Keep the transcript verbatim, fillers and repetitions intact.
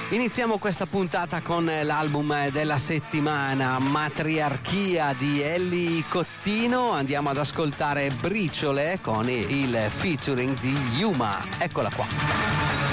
Iniziamo questa puntata con l'album della settimana, Matriarchia di Ellie Cottino. Andiamo ad ascoltare Briciole con il featuring di Yuma. Eccola qua.